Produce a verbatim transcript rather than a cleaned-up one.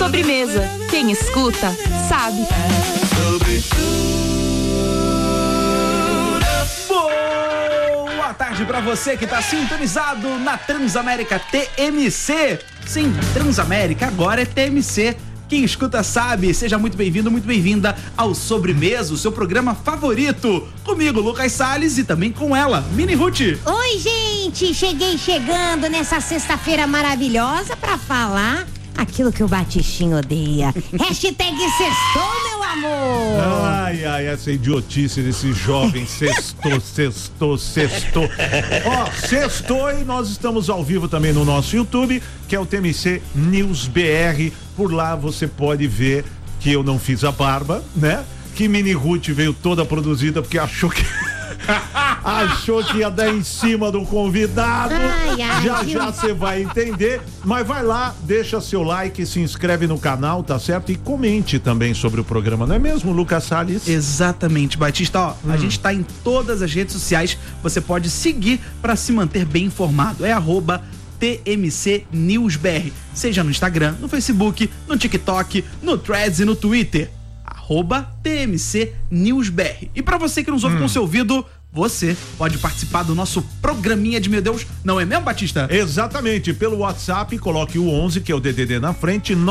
Sobremesa. Quem escuta, sabe. Boa tarde pra você que tá sintonizado na Transamérica T M C. Sim, Transamérica agora é T M C. Quem escuta sabe. Seja muito bem-vindo, muito bem-vinda ao Sobremesa, o seu programa favorito. Comigo, Lucas Salles, e também com ela, Mini Ruth. Oi, gente! Cheguei chegando nessa sexta-feira maravilhosa pra falar aquilo que o Batistinho odeia. Hashtag sextou, meu amor! Ai, ai, essa idiotice desse jovem sextou, sextou, sextou. Ó, sextou e nós estamos ao vivo também no nosso YouTube, que é o T M C News B R. Por lá você pode ver que eu não fiz a barba, né? Que Mini Ruth veio toda produzida porque achou que... achou que ia dar em cima do convidado. Ai, ai, já que... já você vai entender. Mas vai lá, deixa seu like, se inscreve no canal, tá certo? E comente também sobre o programa, não é mesmo, Lucas Salles? Exatamente, Batista. Ó, hum. a gente tá em todas as redes sociais. Você pode seguir pra se manter bem informado. É arroba T M C News B R. Seja no Instagram, no Facebook, no TikTok, no Threads e no Twitter. Arroba T M C News B R. E pra você que nos ouve hum. com seu ouvido, você pode participar do nosso programinha de Meu Deus, não é mesmo, Batista? Exatamente, pelo WhatsApp, coloque o onze, que é o D D D na frente,